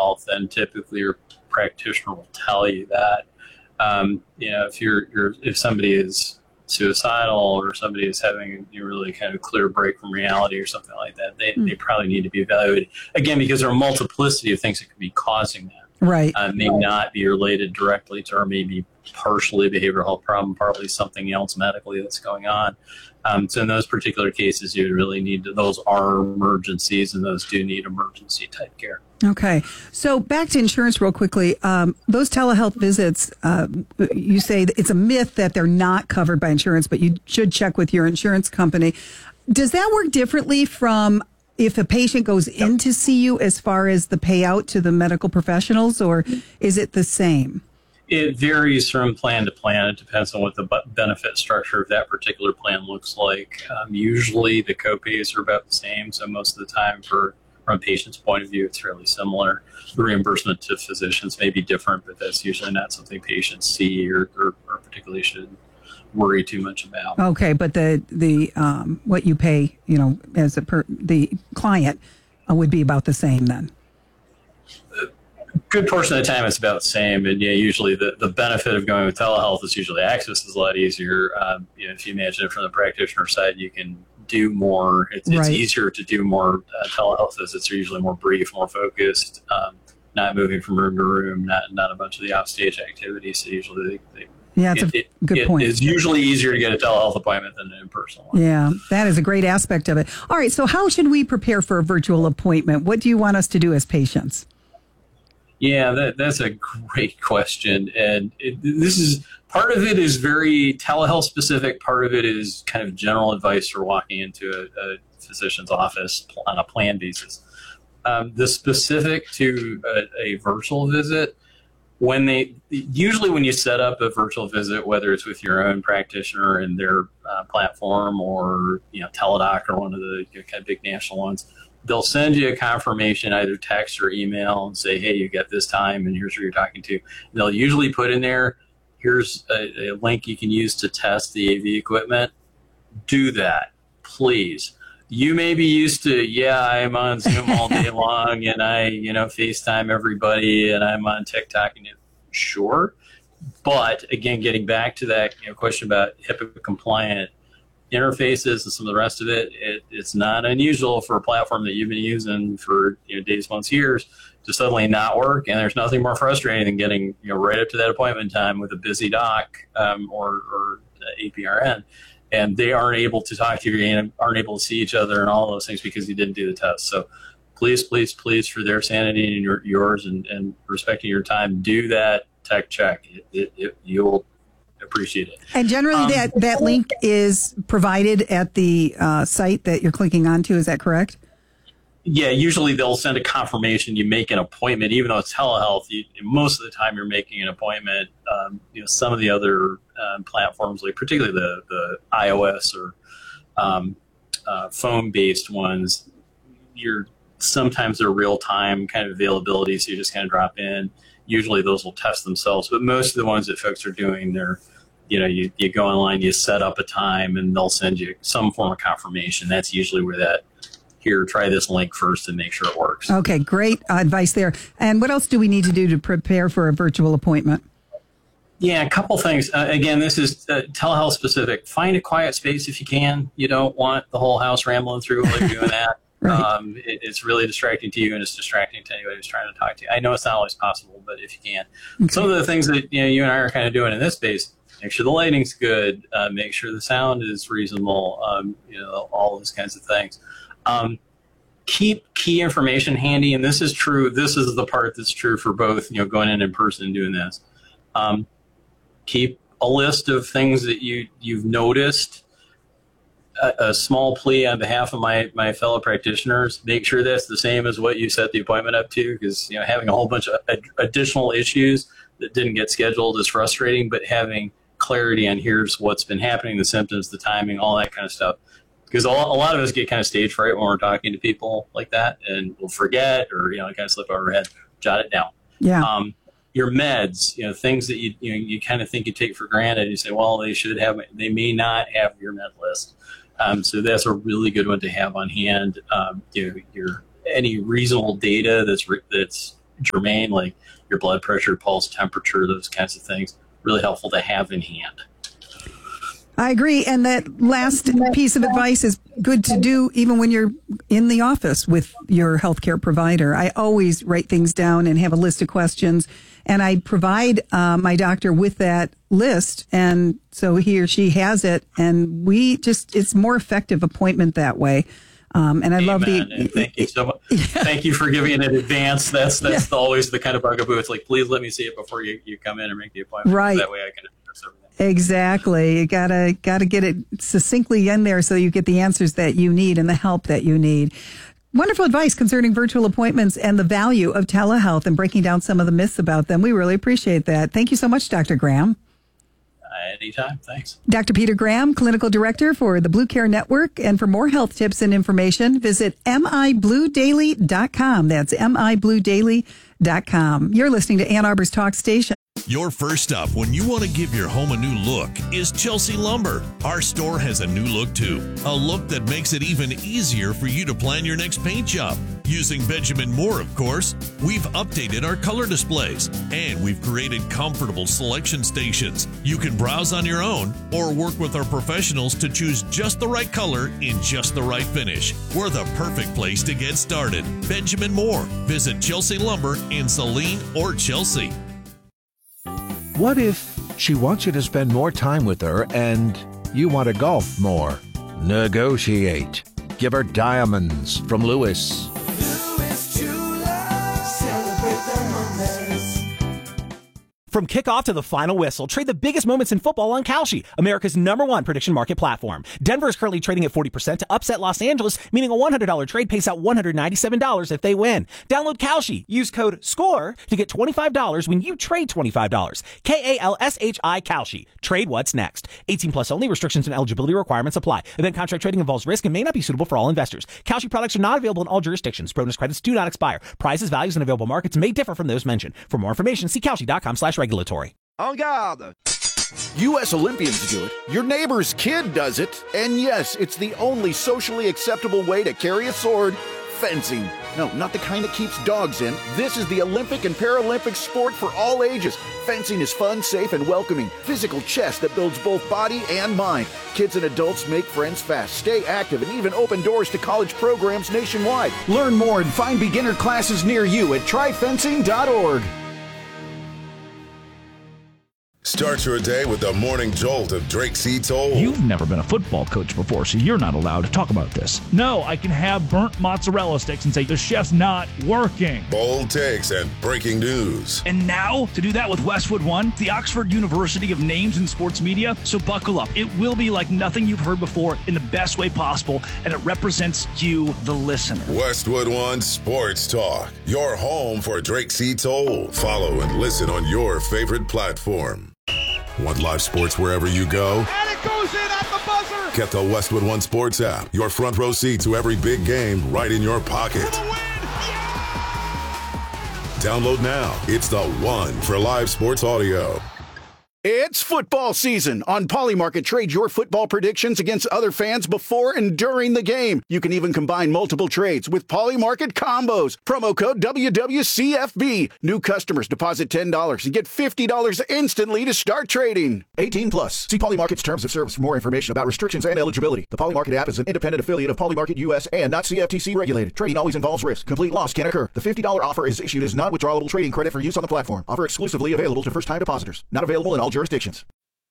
telehealth, then typically your practitioner will tell you that. If somebody is suicidal or somebody is having a really kind of clear break from reality or something like that, they probably need to be evaluated. Again, because there are a multiplicity of things that could be causing that. Right. May not be related directly to, or maybe partially behavioral health problem, partly something else medically that's going on. So in those particular cases, you really need to, those are emergencies, and those do need emergency type care. Okay. So back to insurance real quickly. Those telehealth visits, you say it's a myth that they're not covered by insurance, but you should check with your insurance company. Does that work differently from if a patient goes in to see you as far as the payout to the medical professionals, or is it the same? It varies from plan to plan. It depends on what the benefit structure of that particular plan looks like. Usually the copays are about the same, so most of the time from a patient's point of view, it's fairly similar. The reimbursement to physicians may be different, but that's usually not something patients see or particularly should worry too much about. Okay, but the what you pay, as the client would be about the same then. Good portion of the time it's about the same, and usually the benefit of going with telehealth is usually access is a lot easier. If you imagine it from the practitioner side, you can do more. It's easier to do more telehealth visits. Are usually more brief, more focused, not moving from room to room, not a bunch of the offstage activities. So usually it's a good point. It's usually easier to get a telehealth appointment than an in-person one. Yeah, that is a great aspect of it. All right, so how should we prepare for a virtual appointment? What do you want us to do as patients? Yeah, that's a great question. And this is part of it is very telehealth specific. Part of it is kind of general advice for walking into a physician's office on a plan basis. The specific to a virtual visit, usually when you set up a virtual visit, whether it's with your own practitioner and their platform or Teladoc or one of the kind of big national ones, they'll send you a confirmation, either text or email, and say, hey, you got this time and here's who you're talking to. And they'll usually put in there, here's a link you can use to test the AV equipment. Do that, please. You may be used to, I'm on Zoom all day long and I, FaceTime everybody and I'm on TikTok and sure. But again, getting back to that question about HIPAA compliant interfaces and some of the rest of it, it's not unusual for a platform that you've been using for days, months, years to suddenly not work. And there's nothing more frustrating than getting right up to that appointment time with a busy doc or APRN, and they aren't able to talk to you and aren't able to see each other and all those things because you didn't do the test. So please, please, please, for their sanity and yours and respecting your time, do that tech check. You'll appreciate it. And generally that link is provided at the site that you're clicking onto. Is that correct? Yeah, usually they'll send a confirmation. You make an appointment, even though it's telehealth. Most of the time you're making an appointment. Some of the other platforms, like particularly the iOS or phone-based ones, sometimes they're real-time kind of availability, so you just kind of drop in. Usually those will test themselves, but most of the ones that folks are doing, they're you go online, you set up a time, and they'll send you some form of confirmation. That's usually where here, try this link first and make sure it works. Okay, great advice there. And what else do we need to do to prepare for a virtual appointment? Yeah, a couple things. Again, this is telehealth specific. Find a quiet space if you can. You don't want the whole house rambling through while you're doing that. Right. It's really distracting to you, and it's distracting to anybody who's trying to talk to you. I know it's not always possible, but if you can. Okay. Some of the things that you and I are kind of doing in this space, make sure the lighting's good, make sure the sound is reasonable, all those kinds of things. Keep key information handy, and this is true. This is the part that's true for both, going in person and doing this. Keep a list of things that you've noticed. A small plea on behalf of my fellow practitioners: make sure that's the same as what you set the appointment up to, because having a whole bunch of additional issues that didn't get scheduled is frustrating. But having clarity on here's what's been happening, the symptoms, the timing, all that kind of stuff. Because a lot of us get kind of stage fright when we're talking to people like that, and we'll forget or kind of slip over our head. Jot it down. Yeah. Your meds, things that you kind of think you take for granted. You say, well, they may not have your med list. So that's a really good one to have on hand. Any reasonable data that's germane, like your blood pressure, pulse, temperature, those kinds of things. Really helpful to have in hand. I agree. And that last piece of advice is good to do even when you're in the office with your healthcare provider. I always write things down and have a list of questions, and I provide my doctor with that list. And so he or she has it, and it's more effective appointment that way. And I love and thank you so much. Yeah. Thank you for giving it in advance. That's always the kind of bugaboo. It's like, please let me see it before you come in and make the appointment. Right. That way I can address everything. Exactly. You gotta get it succinctly in there so you get the answers that you need and the help that you need. Wonderful advice concerning virtual appointments and the value of telehealth and breaking down some of the myths about them. We really appreciate that. Thank you so much, Dr. Graham. Anytime. Thanks. Dr. Peter Graham, Clinical Director for the Blue Care Network. And for more health tips and information, visit mibluedaily.com. That's mibluedaily.com. You're listening to Ann Arbor's Talk Station. Your first stop when you want to give your home a new look is Chelsea Lumber. Our store has a new look too. A look that makes it even easier for you to plan your next paint job. Using Benjamin Moore, of course. We've updated our color displays and we've created comfortable selection stations. You can browse on your own or work with our professionals to choose just the right color in just the right finish. We're the perfect place to get started. Benjamin Moore. Visit Chelsea Lumber in Saline or Chelsea. What if she wants you to spend more time with her and you want to golf more? Negotiate. Give her diamonds from Lewis. From kickoff to the final whistle, trade the biggest moments in football on Kalshi, America's #1 prediction market platform. Denver is currently trading at 40% to upset Los Angeles, meaning a $100 trade pays out $197 if they win. Download Kalshi. Use code SCORE to get $25 when you trade $25. KALSHI Kalshi. Trade what's next. 18 plus only. Restrictions and eligibility requirements apply. Event contract trading involves risk and may not be suitable for all investors. Kalshi products are not available in all jurisdictions. Bonus credits do not expire. Prices, values, and available markets may differ from those mentioned. For more information, see Kalshi.com/regulatory. En garde! U.S. Olympians do it. Your neighbor's kid does it. And yes, it's the only socially acceptable way to carry a sword. Fencing. No, not the kind that keeps dogs in. This is the Olympic and Paralympic sport for all ages. Fencing is fun, safe, and welcoming. Physical chess that builds both body and mind. Kids and adults make friends fast, stay active, and even open doors to college programs nationwide. Learn more and find beginner classes near you at tryfencing.org. Start your day with the morning jolt of Drake C. Toll. You've never been a football coach before, so you're not allowed to talk about this. No, I can have burnt mozzarella sticks and say the chef's not working. Bold takes and breaking news. And now, to do that with Westwood One, the Oxford University of Names in Sports Media. So buckle up. It will be like nothing you've heard before in the best way possible, and it represents you, the listener. Westwood One Sports Talk, your home for Drake C. Toll. Follow and listen on your favorite platform. Want live sports wherever you go? And it goes in at the buzzer! Get the Westwood One Sports app. Your front row seat to every big game right in your pocket. For the win! Yeah! Download now. It's the one for live sports audio. It's football season. On Polymarket, trade your football predictions against other fans before and during the game. You can even combine multiple trades with Polymarket combos. Promo code WWCFB. New customers deposit $10 and get $50 instantly to start trading. 18 plus. See Polymarket's terms of service for more information about restrictions and eligibility. The Polymarket app is an independent affiliate of Polymarket US and not CFTC regulated. Trading always involves risk. Complete loss can occur. The $50 offer is issued as non-withdrawable trading credit for use on the platform. Offer exclusively available to first-time depositors. Not available in all jurisdictions.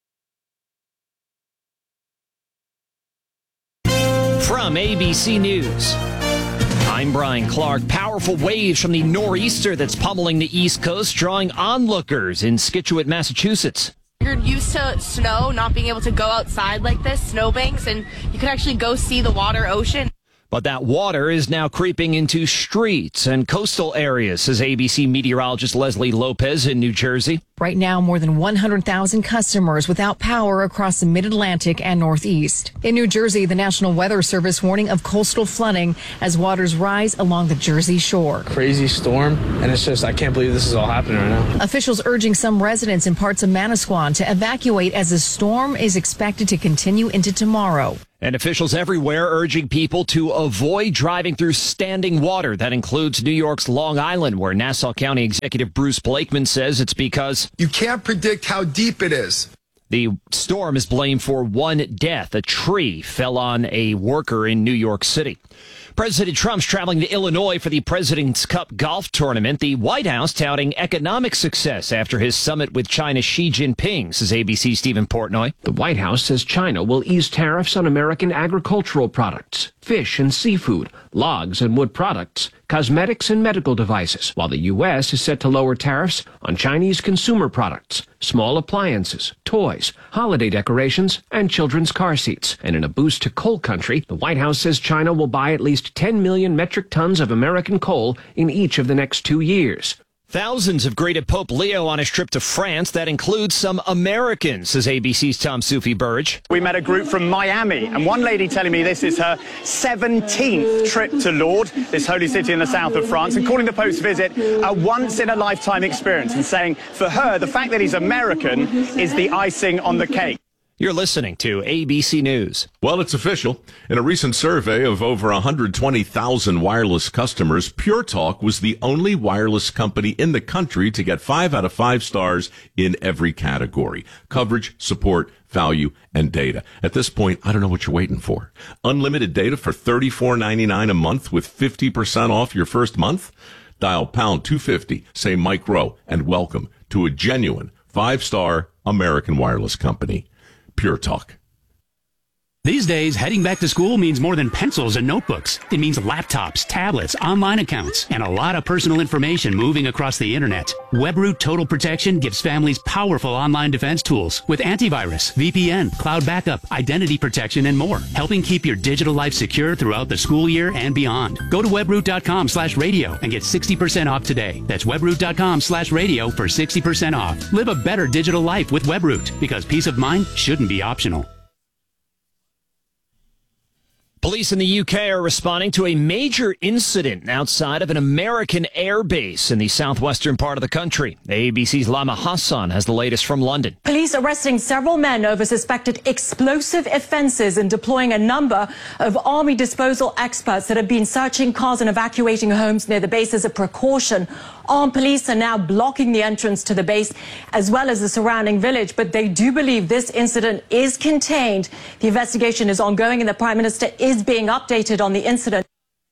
From ABC News, I'm Brian Clark. Powerful waves from the nor'easter that's pummeling the East Coast, drawing onlookers in Scituate, Massachusetts. You're used to snow, not being able to go outside like this, snowbanks, and you can actually go see the water ocean. But that water is now creeping into streets and coastal areas, says ABC meteorologist Leslie Lopez in New Jersey. Right now, more than 100,000 customers without power across the mid-Atlantic and Northeast. In New Jersey, the National Weather Service warning of coastal flooding as waters rise along the Jersey shore. Crazy storm, and it's just, I can't believe this is all happening right now. Officials urging some residents in parts of Manasquan to evacuate as the storm is expected to continue into tomorrow. And officials everywhere urging people to avoid driving through standing water. That includes New York's Long Island, where Nassau County Executive Bruce Blakeman says it's because you can't predict how deep it is. The storm is blamed for one death. A tree fell on a worker in New York City. President Trump's traveling to Illinois for the President's Cup golf tournament. The White House touting economic success after his summit with China's Xi Jinping, says ABC's Stephen Portnoy. The White House says China will ease tariffs on American agricultural products, fish and seafood, logs and wood products, cosmetics and medical devices, while the U.S. is set to lower tariffs on Chinese consumer products, small appliances, toys, holiday decorations, and children's car seats. And in a boost to coal country, the White House says China will buy at least 10 million metric tons of American coal in each of the next 2 years. Thousands have greeted Pope Leo on his trip to France. That includes some Americans, says ABC's Tom Soufi-Burge. We met a group from Miami, and one lady telling me this is her 17th trip to Lourdes, this holy city in the south of France, and calling the Pope's visit a once-in-a-lifetime experience, and saying for her, the fact that he's American is the icing on the cake. You're listening to ABC News. Well, it's official. In a recent survey of over 120,000 wireless customers, Pure Talk was the only wireless company in the country to get 5 out of 5 stars in every category: coverage, support, value, and data. At this point, I don't know what you're waiting for. Unlimited data for $34.99 a month with 50% off your first month? Dial pound 250, say Mike Rowe, and welcome to a genuine 5-star American wireless company. Pure Talk. These days, heading back to school means more than pencils and notebooks. It means laptops, tablets, online accounts, and a lot of personal information moving across the internet. WebRoot Total Protection gives families powerful online defense tools with antivirus, VPN, cloud backup, identity protection, and more, helping keep your digital life secure throughout the school year and beyond. Go to webroot.com/radio and get 60% off today. That's webroot.com/radio for 60% off. Live a better digital life with WebRoot, because peace of mind shouldn't be optional. Police in the UK are responding to a major incident outside of an American air base in the southwestern part of the country. ABC's Lama Hassan has the latest from London. Police arresting several men over suspected explosive offences and deploying a number of army disposal experts that have been searching cars and evacuating homes near the base as a precaution. Armed police are now blocking the entrance to the base as well as the surrounding village, but they do believe this incident is contained. The investigation is ongoing and the Prime Minister is being updated on the incident.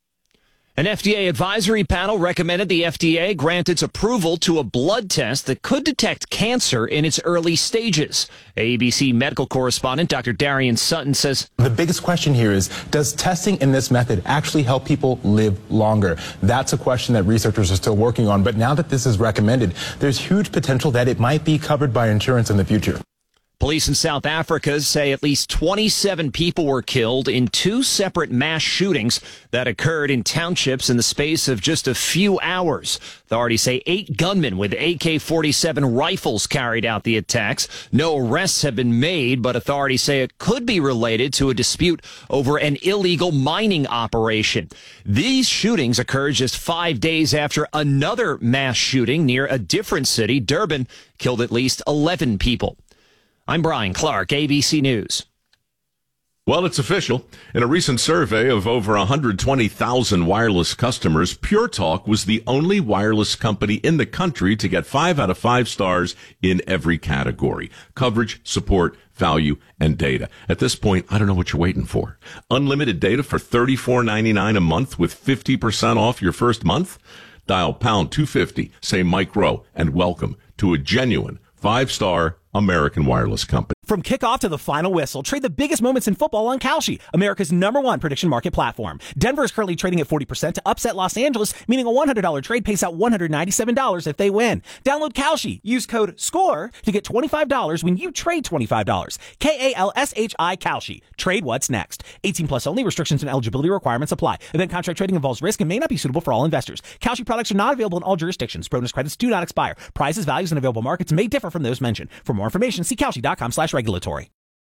An FDA advisory panel recommended the FDA grant its approval to a blood test that could detect cancer in its early stages. ABC medical correspondent Dr. Darian Sutton says the biggest question here is, does testing in this method actually help people live longer? That's a question that researchers are still working on. But now that this is recommended, there's huge potential that it might be covered by insurance in the future. Police in South Africa say at least 27 people were killed in 2 separate mass shootings that occurred in townships in the space of just a few hours. Authorities say 8 gunmen with AK-47 rifles carried out the attacks. No arrests have been made, but authorities say it could be related to a dispute over an illegal mining operation. These shootings occurred just 5 days after another mass shooting near a different city, Durban, killed at least 11 people. I'm Brian Clark, ABC News. Well, it's official. In a recent survey of over 120,000 wireless customers, Pure Talk was the only wireless company in the country to get 5 out of 5 stars in every category: coverage, support, value, and data. At this point, I don't know what you're waiting for. Unlimited data for $34.99 a month with 50% off your first month? Dial pound 250, say Mike Rowe, and welcome to a genuine 5-star American wireless company. From kickoff to the final whistle, trade the biggest moments in football on Kalshi, America's #1 prediction market platform. Denver is currently trading at 40% to upset Los Angeles, meaning a $100 trade pays out $197 if they win. Download Kalshi. Use code SCORE to get $25 when you trade $25. KALSHI Kalshi. Trade what's next. 18 plus only. Restrictions and eligibility requirements apply. Event contract trading involves risk and may not be suitable for all investors. Kalshi products are not available in all jurisdictions. Bonus credits do not expire. Prices, values, and available markets may differ from those mentioned. For more information, see Kalshi.com/regulatory.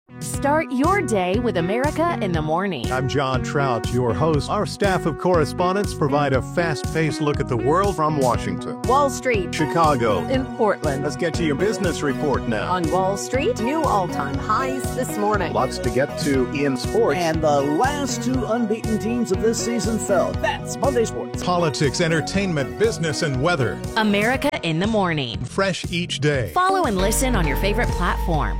Start your day with America in the Morning. I'm John Trout, your host. Our staff of correspondents provide a fast-paced look at the world from Washington, Wall Street, Chicago, in Portland. Let's get to your business report now. On Wall Street, new all-time highs this morning. Lots to get to in sports. And the last two unbeaten teams of this season fell. That's Monday Sports. Politics, entertainment, business, and weather. America in the Morning. Fresh each day. Follow and listen on your favorite platform.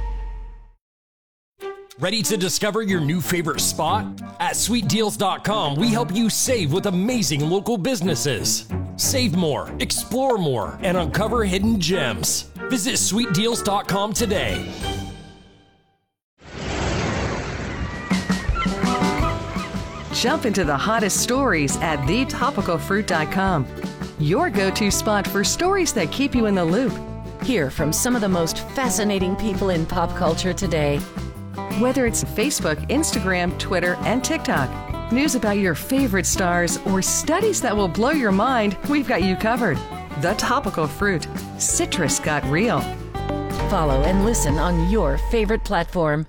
Ready to discover your new favorite spot? At sweetdeals.com, we help you save with amazing local businesses. Save more, explore more, and uncover hidden gems. Visit sweetdeals.com today. Jump into the hottest stories at thetopicalfruit.com. Your go-to spot for stories that keep you in the loop. Hear from some of the most fascinating people in pop culture today. Whether it's Facebook, Instagram, Twitter, and TikTok, news about your favorite stars, or studies that will blow your mind, we've got you covered. The Topical Fruit. Citrus got real. Follow and listen on your favorite platform.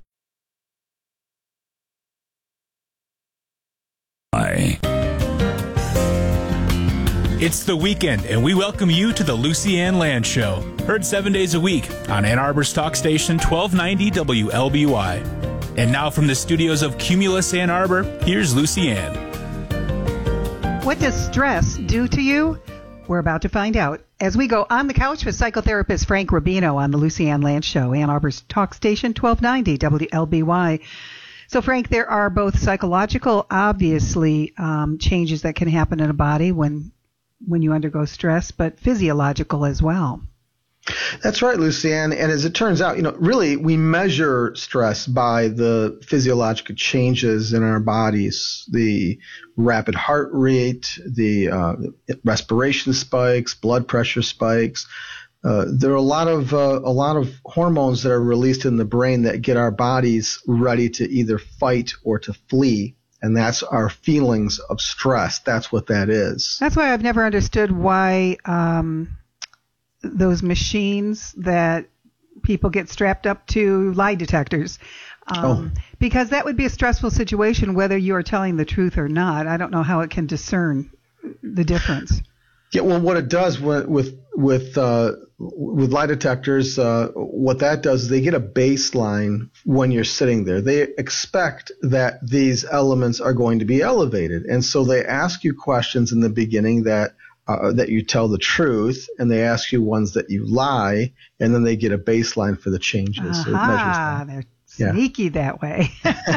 It's the weekend, and we welcome you to the Lucy Ann Land Show. Heard 7 days a week on Ann Arbor's talk station, 1290 WLBY. And now from the studios of Cumulus Ann Arbor, here's Lucy Ann. What does stress do to you? We're about to find out as we go on the couch with psychotherapist Frank Rubino on the Lucy Ann Land Show, Ann Arbor's talk station, 1290 WLBY. So, Frank, there are both psychological, obviously, changes that can happen in a body when you undergo stress, but physiological as well. That's right, Lucianne. And as it turns out, really we measure stress by the physiological changes in our bodies, the rapid heart rate, the respiration spikes, blood pressure spikes. There are a lot of hormones that are released in the brain that get our bodies ready to either fight or to flee. And that's our feelings of stress. That's what that is. That's why I've never understood why those machines that people get strapped up to, lie detectors, because that would be a stressful situation whether you are telling the truth or not. I don't know how it can discern the difference. Yeah, well, what it does with lie detectors, what that does is they get a baseline when you're sitting there. They expect that these elements are going to be elevated, and so they ask you questions in the beginning that you tell the truth, and they ask you ones that you lie, and then they get a baseline for the changes. So it measures that. They're sneaky that way.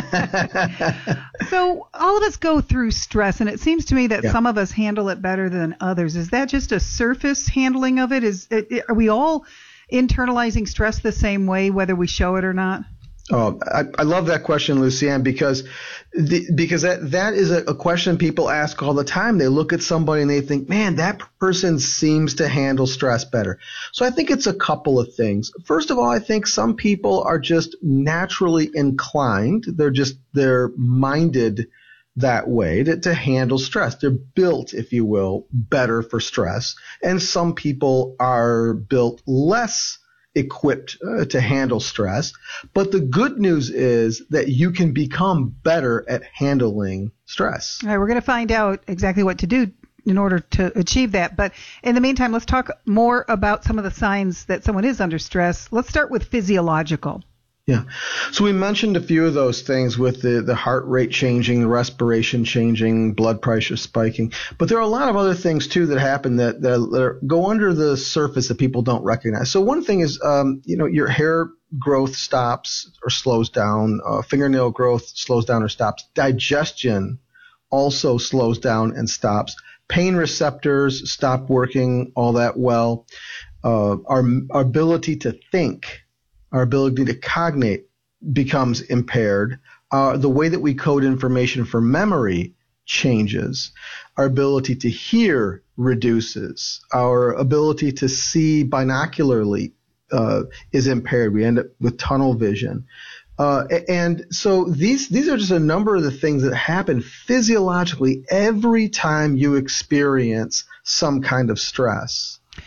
So all of us go through stress, and it seems to me that some of us handle it better than others. Is that just a surface handling of it? Are we all internalizing stress the same way, whether we show it or not? Oh, I love that question, Lucianne, because that is a question people ask all the time. They look at somebody and they think, man, that person seems to handle stress better. So I think it's a couple of things. First of all, I think some people are just naturally inclined. They're minded that way to handle stress. They're built, if you will, better for stress. And some people are built less equipped to handle stress. But the good news is that you can become better at handling stress. All right, we're going to find out exactly what to do in order to achieve that. But in the meantime, let's talk more about some of the signs that someone is under stress. Let's start with physiological. Yeah. So we mentioned a few of those things with the heart rate changing, the respiration changing, blood pressure spiking. But there are a lot of other things, too, that happen that go under the surface that people don't recognize. So one thing is, your hair growth stops or slows down. Fingernail growth slows down or stops. Digestion also slows down and stops. Pain receptors stop working all that well. Our ability to think, our ability to cognate becomes impaired. The way that we code information for memory changes. Our ability to hear reduces. Our ability to see binocularly is impaired. We end up with tunnel vision. And so these are just a number of the things that happen physiologically every time you experience some kind of stress.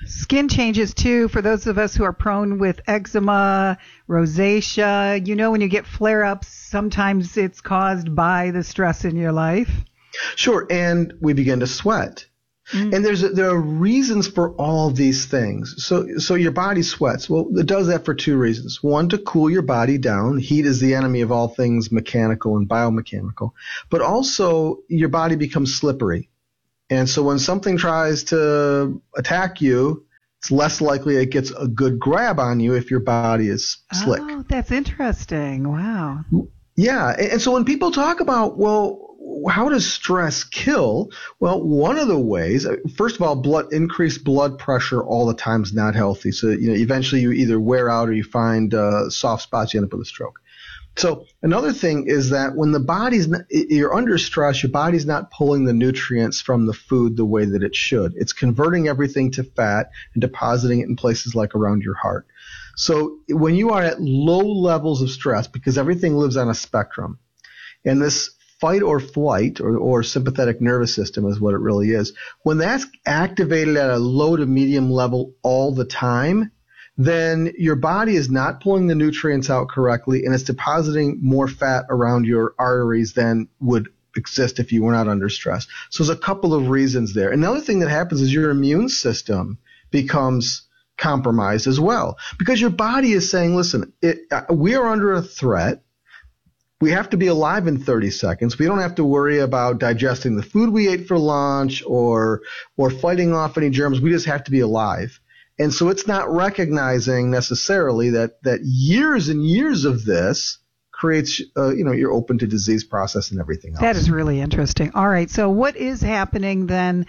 Skin changes too for those of us who are prone with eczema, rosacea. You know, when you get flare-ups, sometimes it's caused by the stress in your life. Sure, and we begin to sweat. And there are reasons for all these things. So your body sweats. Well, it does that for two reasons. One, to cool your body down. Heat is the enemy of all things mechanical and biomechanical. But also, your body becomes slippery. And so when something tries to attack you, it's less likely it gets a good grab on you if your body is slick. Oh, that's interesting. Wow. Yeah. And so when people talk about, well, how does stress kill? Well, one of the ways, first of all, increased blood pressure all the time is not healthy. So, eventually you either wear out or you find soft spots, you end up with a stroke. So another thing is that when you're under stress, your body's not pulling the nutrients from the food the way that it should. It's converting everything to fat and depositing it in places like around your heart. So when you are at low levels of stress, because everything lives on a spectrum, and this fight or flight or sympathetic nervous system is what it really is, when that's activated at a low to medium level all the time, then your body is not pulling the nutrients out correctly, and it's depositing more fat around your arteries than would exist if you were not under stress. So there's a couple of reasons there. Another thing that happens is your immune system becomes compromised as well, because your body is saying, listen, we are under a threat. We have to be alive in 30 seconds. We don't have to worry about digesting the food we ate for lunch or fighting off any germs. We just have to be alive. And so it's not recognizing necessarily that years and years of this creates, you're open to disease process and everything else. That is really interesting. All right. So what is happening then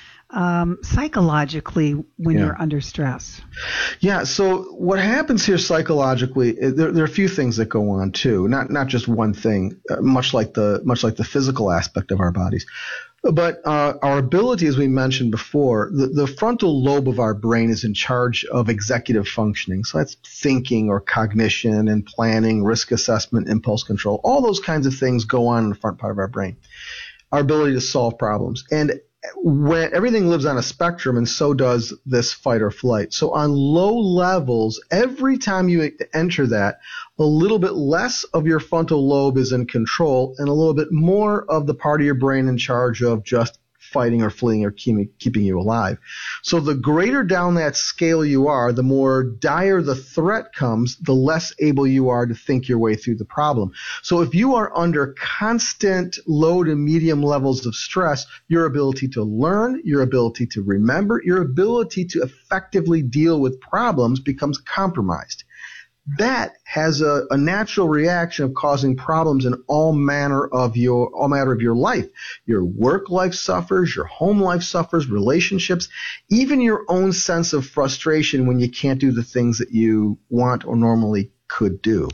psychologically when you're under stress? Yeah. So what happens here psychologically, there are a few things that go on too, not just one thing, much like the physical aspect of our bodies. But our ability, as we mentioned before, the frontal lobe of our brain is in charge of executive functioning. So that's thinking or cognition and planning, risk assessment, impulse control. All those kinds of things go on in the front part of our brain. Our ability to solve problems. And when everything lives on a spectrum, and so does this fight or flight. So on low levels, every time you enter that, a little bit less of your frontal lobe is in control and a little bit more of the part of your brain in charge of just fighting or fleeing or keeping you alive. So the greater down that scale you are, the more dire the threat comes, the less able you are to think your way through the problem. So if you are under constant low to medium levels of stress, your ability to learn, your ability to remember, your ability to effectively deal with problems becomes compromised. That has a natural reaction of causing problems in all matter of your life. Your work life suffers, your home life suffers, relationships, even your own sense of frustration when you can't do the things that you want or normally could do.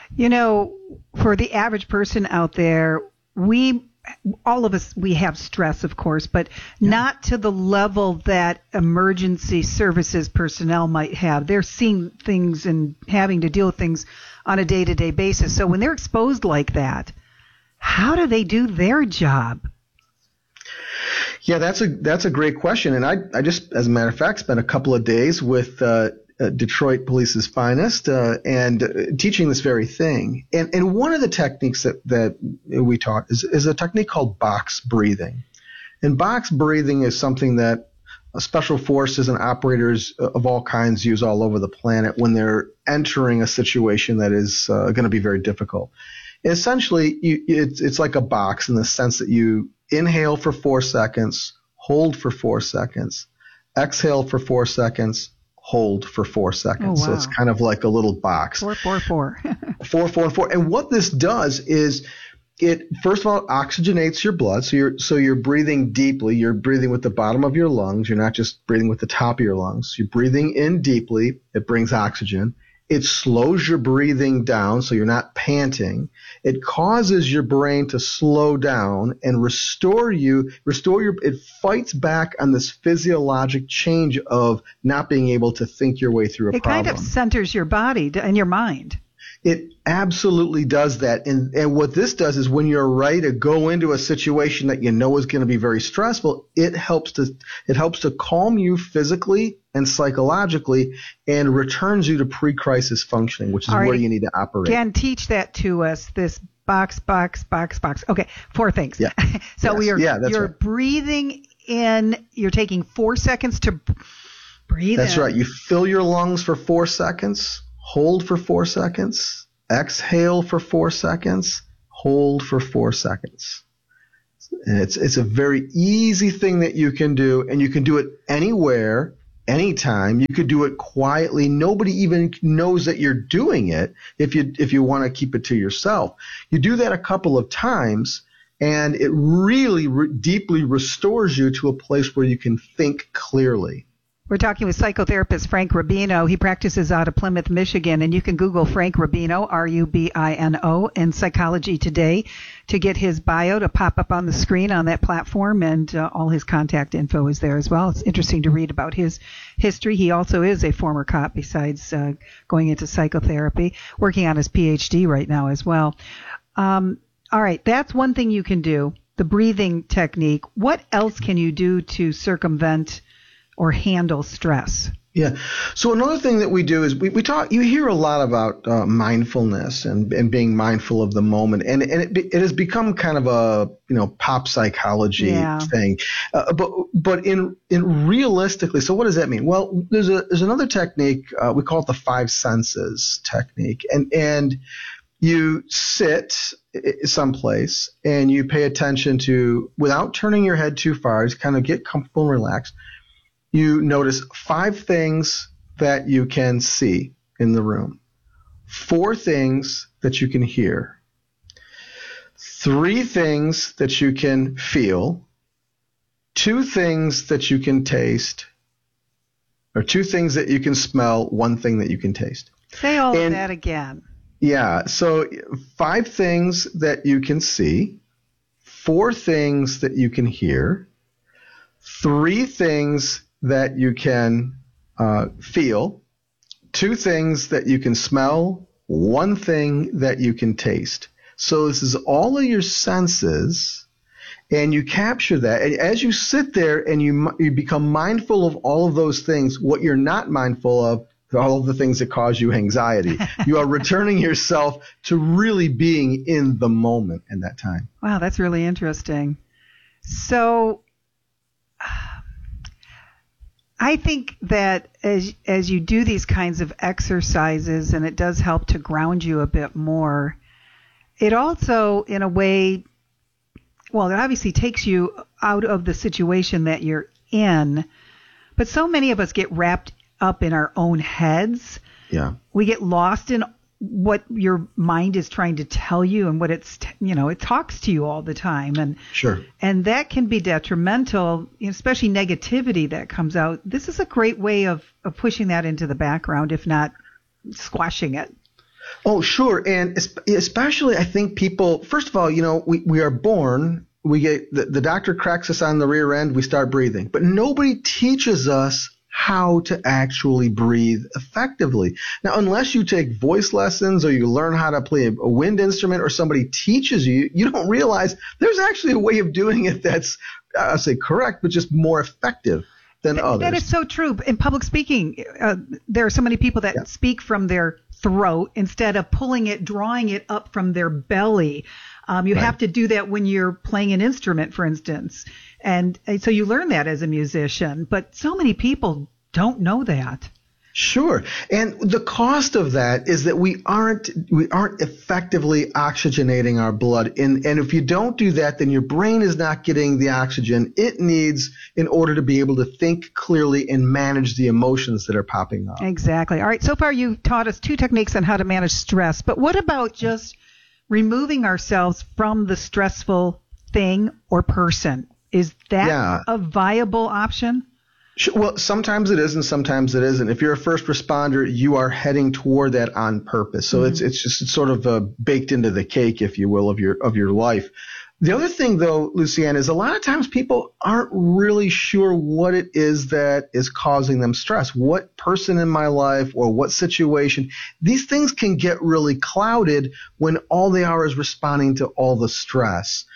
For the average person out there, all of us, we have stress, of course, but not to the level that emergency services personnel might have. They're seeing things and having to deal with things on a day-to-day basis. So when they're exposed like that, how do they do their job? Yeah, that's a great question. And I just, as a matter of fact, spent a couple of days with Detroit Police's finest and teaching this very thing. And one of the techniques that we taught is a technique called box breathing. And box breathing is something that special forces and operators of all kinds use all over the planet when they're entering a situation that is going to be very difficult. And essentially, it's like a box in the sense that you inhale for 4 seconds, hold for 4 seconds, exhale for 4 seconds, hold for 4 seconds. Oh, wow. So it's kind of like a little box. 4, 4, 4. 4, 4, and 4. And what this does is it, first of all, oxygenates your blood. So you're breathing deeply. You're breathing with the bottom of your lungs. You're not just breathing with the top of your lungs. You're breathing in deeply. It brings oxygen. It slows your breathing down so you're not panting. It causes your brain to slow down and it fights back on this physiologic change of not being able to think your way through a problem. It kind of centers your body and your mind. It absolutely does that. And what this does is when you're ready to go into a situation that you know is going to be very stressful, it helps to calm you physically and psychologically and returns you to pre-crisis functioning, which is where you need to operate. Again, teach that to us, this box. Okay, 4 things. Yeah. So you're breathing in, you're taking 4 seconds to breathe That's in. right. You fill your lungs for 4 seconds, hold for 4 seconds, exhale for 4 seconds, hold for 4 seconds. And it's a very easy thing that you can do, and you can do it anywhere, anytime. You could do it quietly. Nobody even knows that you're doing it if you want to keep it to yourself. You do that a couple of times, and it really deeply restores you to a place where you can think clearly. We're talking with psychotherapist Frank Rubino. He practices out of Plymouth, Michigan, and you can Google Frank Rubino, Rubino, in Psychology Today to get his bio to pop up on the screen on that platform, and all his contact info is there as well. It's interesting to read about his history. He also is a former cop besides going into psychotherapy, working on his PhD right now as well. All right, that's one thing you can do, the breathing technique. What else can you do to circumvent or handle stress? Yeah. So another thing that we do is we talk. You hear a lot about mindfulness and being mindful of the moment, and it has become kind of a pop psychology thing. But in realistically, so what does that mean? Well, there's another technique we call it the 5 senses technique, and you sit someplace and you pay attention to, without turning your head too far, just kind of get comfortable and relaxed. You notice 5 things that you can see in the room, 4 things that you can hear, 3 things that you can feel, 2 things that you can taste, or 2 things that you can smell, 1 thing that you can taste. Say all of that again. Yeah, so 5 things that you can see, 4 things that you can hear, 3 things that you can feel, 2 things that you can smell, 1 thing that you can taste. So this is all of your senses, and you capture that. And as you sit there and you become mindful of all of those things, what you're not mindful of are all of the things that cause you anxiety. You are returning yourself to really being in the moment in that time. Wow, that's really interesting. So I think that as you do these kinds of exercises, and it does help to ground you a bit more, it also, in a way, well, it obviously takes you out of the situation that you're in, but so many of us get wrapped up in our own heads. Yeah. We get lost in what your mind is trying to tell you and what it's, it talks to you all the time. And sure. And that can be detrimental, especially negativity that comes out. This is a great way of pushing that into the background, if not squashing it. Oh, sure. And especially, I think people, first of all, we are born, we get, the doctor cracks us on the rear end, we start breathing. But nobody teaches us how to actually breathe effectively. Now, unless you take voice lessons or you learn how to play a wind instrument or somebody teaches you, you don't realize there's actually a way of doing it that's, I'll say correct, but just more effective than others. That is so true. In public speaking, there are so many people that speak from their throat instead of drawing it up from their belly. You have to do that when you're playing an instrument, for instance. And so you learn that as a musician, but so many people don't know that. Sure. And the cost of that is that we aren't effectively oxygenating our blood. And if you don't do that, then your brain is not getting the oxygen it needs in order to be able to think clearly and manage the emotions that are popping up. Exactly. All right. So far, you've taught us 2 techniques on how to manage stress. But what about just removing ourselves from the stressful thing or person? Is that a viable option? Well, sometimes it is and sometimes it isn't. If you're a first responder, you are heading toward that on purpose. So it's sort of baked into the cake, if you will, of your life. The other thing, though, Lucianne, is a lot of times people aren't really sure what it is that is causing them stress. What person in my life or what situation? These things can get really clouded when all they are is responding to all the stress.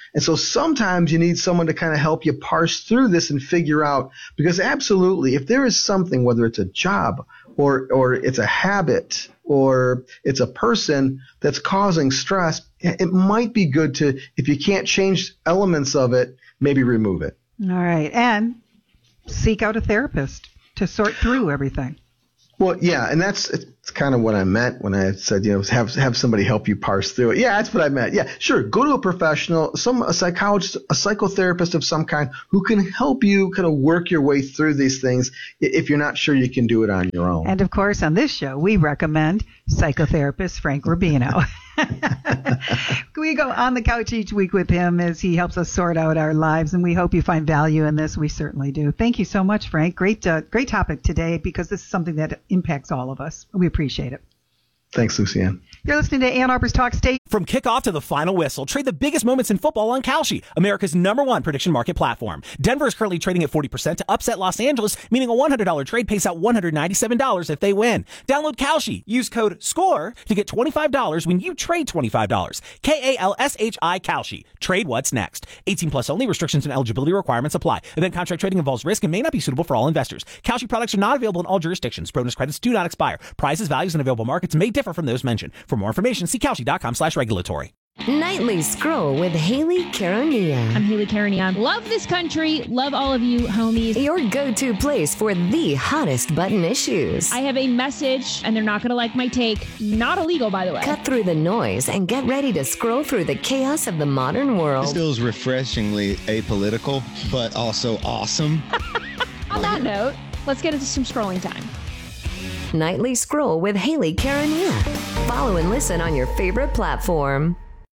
And so sometimes you need someone to kind of help you parse through this and figure out, because absolutely, if there is something, whether it's a job or it's a habit or it's a person that's causing stress, it might be good to, if you can't change elements of it, maybe remove it. All right. And seek out a therapist to sort through everything. Well, yeah, and it's kind of what I meant when I said, have somebody help you parse through it. Yeah, that's what I meant. Yeah, sure. Go to a professional, a psychologist, a psychotherapist of some kind who can help you kind of work your way through these things if you're not sure you can do it on your own. And of course, on this show, we recommend psychotherapist Frank Rubino. We go on the couch each week with him as he helps us sort out our lives, and we hope you find value in this. We certainly do. Thank you so much, Frank. Great topic today, because this is something that impacts all of us. We appreciate it. Thanks, Lucianne. You're listening to Ann Arbor's Talk Station. From kickoff to the final whistle, trade the biggest moments in football on Kalshi, America's #1 prediction market platform. Denver is currently trading at 40% to upset Los Angeles, meaning a $100 trade pays out $197 if they win. Download Kalshi. Use code SCORE to get $25 when you trade $25. KALSHI Kalshi. Trade what's next. 18 plus only. Restrictions and eligibility requirements apply. Event contract trading involves risk and may not be suitable for all investors. Kalshi products are not available in all jurisdictions. Bonus credits do not expire. Prices, values, and available markets may differ from those mentioned. For more information, see Kalshi.com/regulatory. Nightly Scroll with Haley Caronia. I'm Haley Caronia. Love this country. Love all of you, homies. Your go-to place for the hottest button issues. I have a message, and they're not going to like my take. Not illegal, by the way. Cut through the noise and get ready to scroll through the chaos of the modern world. This feels refreshingly apolitical, but also awesome. On that note, let's get into some scrolling time. Nightly Scroll with Haley Caronia. Follow and listen on your favorite platform.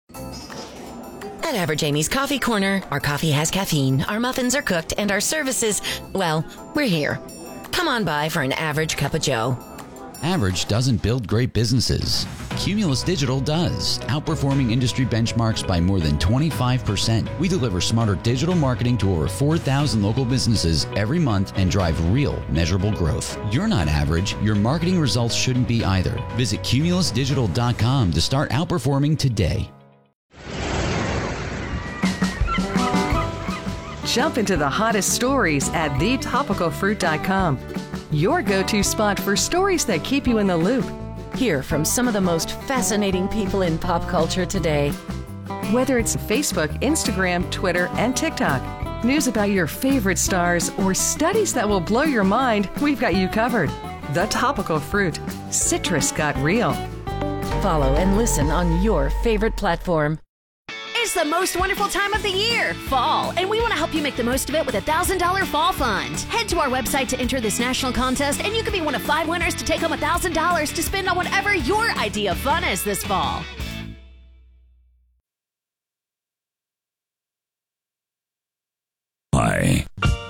At Average Amy's Coffee Corner, our coffee has caffeine, our muffins are cooked, and our services, well, we're here. Come on by for an average cup of joe. Average doesn't build great businesses. Cumulus Digital does, outperforming industry benchmarks by more than 25%. We deliver smarter digital marketing to over 4,000 local businesses every month and drive real, measurable growth. You're not average. Your marketing results shouldn't be either. Visit cumulusdigital.com to start outperforming today. Jump into the hottest stories at thetopicalfruit.com. Your go-to spot for stories that keep you in the loop. Hear from some of the most fascinating people in pop culture today. Whether it's Facebook, Instagram, Twitter, and TikTok, news about your favorite stars, or studies that will blow your mind, we've got you covered. The Topical Fruit. Citrus got real. Follow and listen on your favorite platform. It's the most wonderful time of the year, fall, and we want to help you make the most of it with a $1,000 fall fund. Head to our website to enter this national contest, and you could be one of 5 winners to take home $1,000 to spend on whatever your idea of fun is this fall. Hi.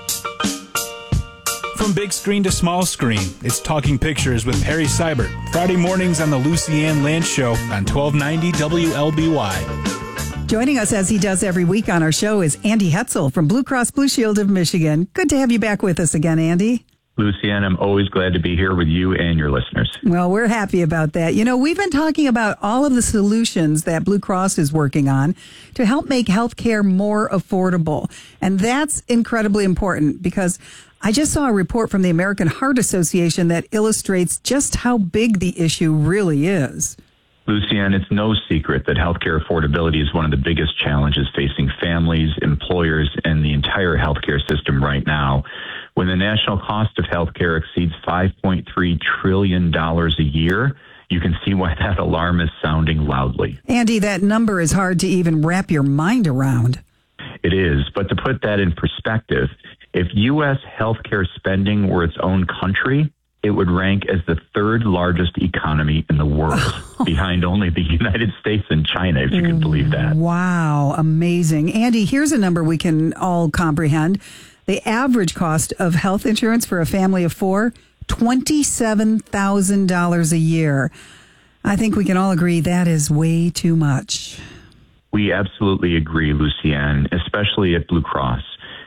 From big screen to small screen, it's Talking Pictures with Perry Seibert. Friday mornings on the Lucianne Lance Show on 1290 WLBY. Joining us as he does every week on our show is Andy Hetzel from Blue Cross Blue Shield of Michigan. Good to have you back with us again, Andy. Lucianne, I'm always glad to be here with you and your listeners. Well, we're happy about that. You know, we've been talking about all of the solutions that Blue Cross is working on to help make healthcare more affordable. And that's incredibly important because I just saw a report from the American Heart Association that illustrates just how big the issue really is. Lucianne, it's no secret that healthcare affordability is one of the biggest challenges facing families, employers, and the entire healthcare system right now. When the national cost of healthcare exceeds $5.3 trillion a year, you can see why that alarm is sounding loudly. Andy, that number is hard to even wrap your mind around. It is, but to put that in perspective, if U.S. healthcare spending were its own country, it would rank as the 3rd largest economy in the world, behind only the United States and China, if you can believe that. Wow, amazing. Andy, here's a number we can all comprehend. The average cost of health insurance for a family of 4, $27,000 a year. I think we can all agree that is way too much. We absolutely agree, Lucianne, especially at Blue Cross.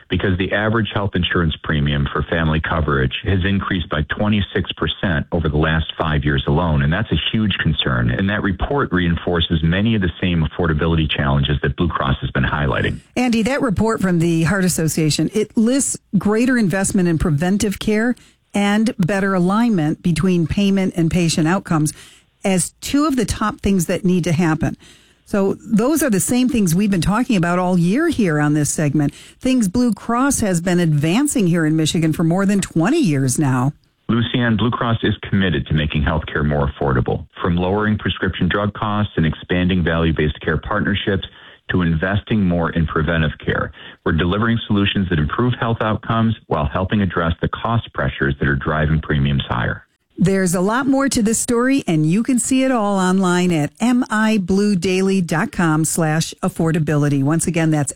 because the average health insurance premium for family coverage has increased by 26% over the last 5 years alone. And that's a huge concern. And that report reinforces many of the same affordability challenges that Blue Cross has been highlighting. Andy, that report from the Heart Association, it lists greater investment in preventive care and better alignment between payment and patient outcomes as two of the top things that need to happen. So those are the same things we've been talking about all year here on this segment, things Blue Cross has been advancing here in Michigan for more than 20 years now. Lucianne, Blue Cross is committed to making healthcare more affordable, from lowering prescription drug costs and expanding value-based care partnerships to investing more in preventive care. We're delivering solutions that improve health outcomes while helping address the cost pressures that are driving premiums higher. There's a lot more to this story, and you can see it all online at mibluedaily.com/affordability. Once again, that's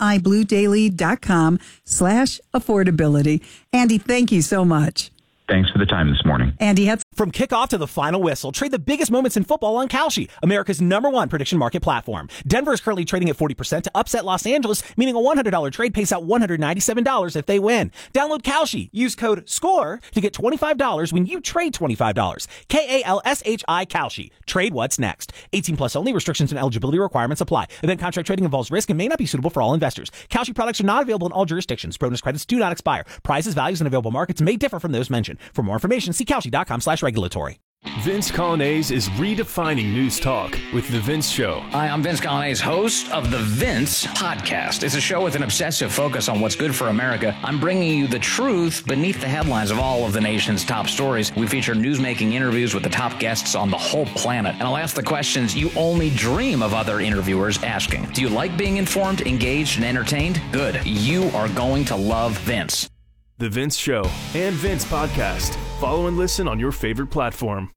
mibluedaily.com/affordability. Andy, thank you so much. Thanks for the time this morning. Andy, from kickoff to the final whistle, trade the biggest moments in football on Kalshi, America's #1 prediction market platform. Denver is currently trading at 40% to upset Los Angeles, meaning a $100 trade pays out $197 if they win. Download Kalshi. Use code SCORE to get $25 when you trade $25. KALSHI Kalshi. Trade what's next. 18 plus only. Restrictions and eligibility requirements apply. Event contract trading involves risk and may not be suitable for all investors. Kalshi products are not available in all jurisdictions. Bonus credits do not expire. Prices, values, and available markets may differ from those mentioned. For more information, see Kalshi.com/regulatory. Vince Colonnese is redefining news talk with The Vince Show. Hi, I'm Vince Colonnese, host of The Vince Podcast. It's a show with an obsessive focus on what's good for America. I'm bringing you the truth beneath the headlines of all of the nation's top stories. We feature newsmaking interviews with the top guests on the whole planet. And I'll ask the questions you only dream of other interviewers asking. Do you like being informed, engaged, and entertained? Good. You are going to love Vince. The Vince Show and Vince Podcast. Follow and listen on your favorite platform.